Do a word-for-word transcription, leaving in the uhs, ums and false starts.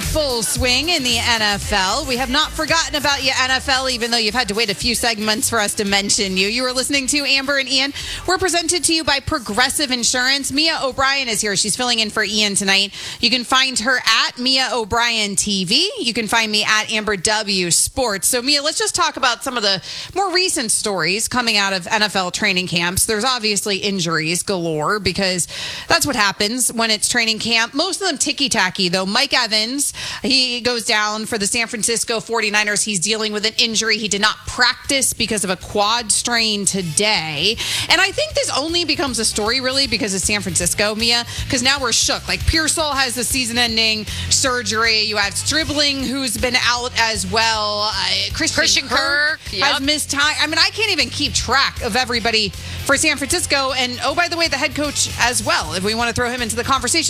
full swing in the N F L. We have not forgotten about you, N F L, even though you've had to wait a few segments for us to mention you. You are listening to Amber and Ian. We're presented to you by Progressive Insurance. Mia O'Brien is here. She's filling in for Ian tonight. You can find her at Mia O'Brien T V. You can find me at Amber W Sports. So, Mia, let's just talk about some of the more recent stories coming out of N F L training camps. There's obviously injuries galore because that's what happens when it's training camp. Most of them ticky-tacky, though. Mike Evans, he goes down for the San Francisco forty-niners. He's dealing with an injury. He did not practice because of a quad strain today. And I think this only becomes a story, really, because of San Francisco, Mia, because now we're shook. Like, Pearsall has the season-ending surgery. You have Stribling, who's been out as well. Uh, Christian, Christian Kirk, Kirk yep. has missed time. I mean, I can't even keep track of everybody for San Francisco. And, oh, by the way, the head coach as well, if we want to throw him into the conversation.